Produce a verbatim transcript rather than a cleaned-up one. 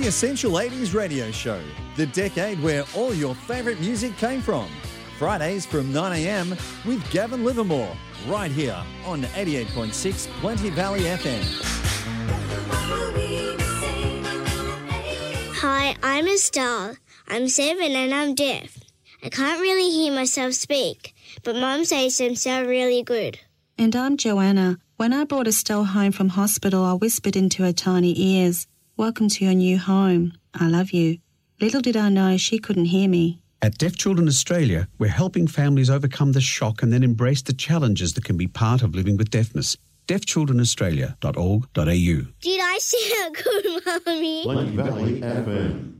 The Essential eighties Radio Show, the decade where all your favourite music came from. Fridays from nine a m with Gavin Livermore, right here on eighty-eight point six Plenty Valley F M. Hi, I'm Estelle. I'm seven and I'm deaf. I can't really hear myself speak, but Mum says them sound really good. And I'm Joanna. When I brought Estelle home from hospital, I whispered into her tiny ears, "Welcome to your new home. I love you." Little did I know she couldn't hear me. At Deaf Children Australia, we're helping families overcome the shock and then embrace the challenges that can be part of living with deafness. deaf children australia dot org dot a u. Did I sound good, Mummy? Plenty Valley F M.